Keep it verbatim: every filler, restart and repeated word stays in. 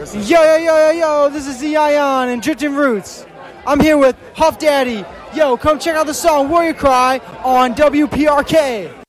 This is Yo, yo, yo, yo, yo, this is Zion and Drifting Roots. I'm here with Huff Daddy. Yo, come check out the song Warrior Cry on W P R K.